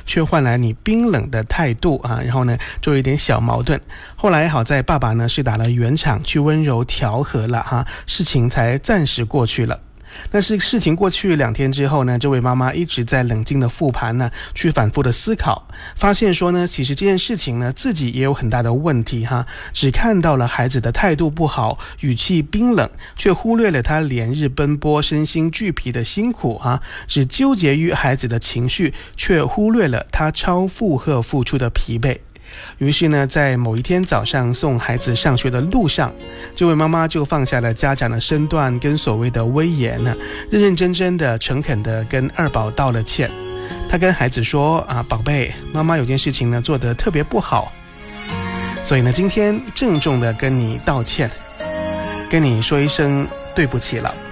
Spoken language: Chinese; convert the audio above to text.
却换来你冰冷的态度啊，然后呢就有一点小矛盾。后来好在爸爸呢是打了圆场去温柔调和了哈，事情才暂时过去了。但是事情过去2天之后呢，这位妈妈一直在冷静的复盘呢，去反复的思考，发现说呢，其实这件事情呢，自己也有很大的问题哈，只看到了孩子的态度不好，语气冰冷，却忽略了他连日奔波、身心俱疲的辛苦哈，只纠结于孩子的情绪，却忽略了他超负荷付出的疲惫。于是呢，在某一天早上送孩子上学的路上，这位妈妈就放下了家长的身段跟所谓的威严呢，认认真真的、诚恳的跟二宝道了歉。她跟孩子说啊，宝贝，妈妈有件事情呢做得特别不好，所以呢，今天郑重的跟你道歉，跟你说一声对不起了。